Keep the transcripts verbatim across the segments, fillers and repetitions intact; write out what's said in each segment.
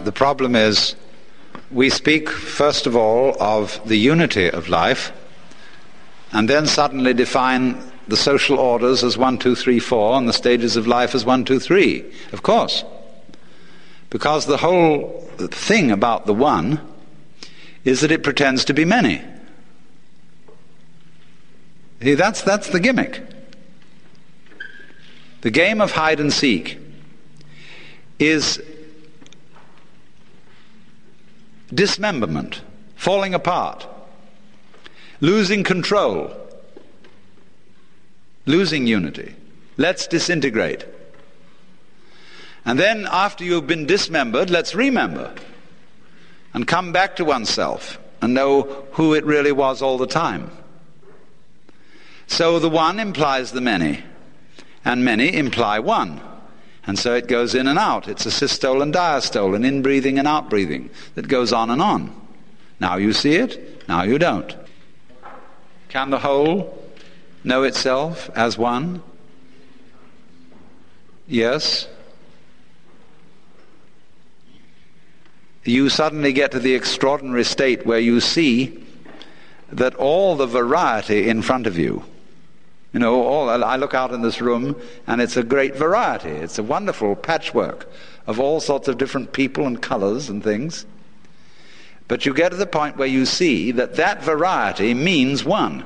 the problem is we speak first of all of the unity of life and then suddenly define the social orders as one, two, three, four and the stages of life as one, two, three. Of course. Because the whole thing about the one is that it pretends to be many. See, that's, that's the gimmick. The game of hide and seek is dismemberment, falling apart, losing control, losing unity. Let's disintegrate. And then after you've been dismembered, let's remember and come back to oneself and know who it really was all the time. So the one implies the many, and many imply one. And so it goes in and out. It's a systole and diastole, an in-breathing and out-breathing that goes on and on. Now you see it, now you don't. Can the whole know itself as one? Yes. You suddenly get to the extraordinary state where you see that all the variety in front of you, you know, all, I look out in this room and it's a great variety. It's a wonderful patchwork of all sorts of different people and colors and things. But you get to the point where you see that that variety means one.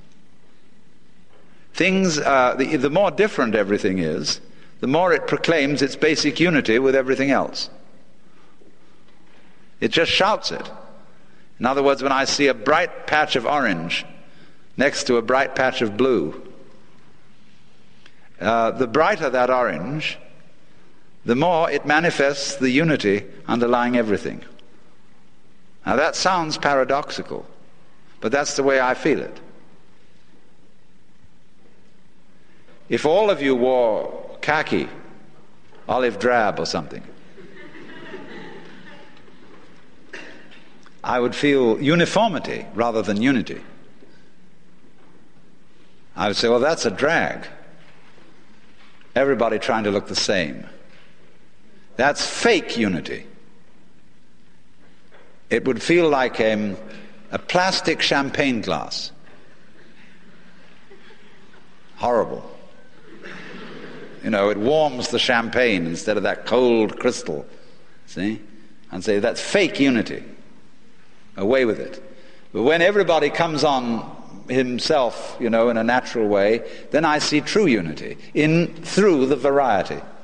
Things, uh, the, the more different everything is, the more it proclaims its basic unity with everything else. It just shouts it. In other words, when I see a bright patch of orange next to a bright patch of blue, uh, the brighter that orange, the more it manifests the unity underlying everything. Now that sounds paradoxical, but that's the way I feel it. If all of you wore khaki, olive drab or something, I would feel uniformity rather than unity. I would say, well, that's a drag. Everybody trying to look the same. That's fake unity. It would feel like um, a plastic champagne glass. Horrible. You know, it warms the champagne instead of that cold crystal. See? And say, that's fake unity. Away with it. But when everybody comes on himself, you know, in a natural way, then I see true unity in through the variety.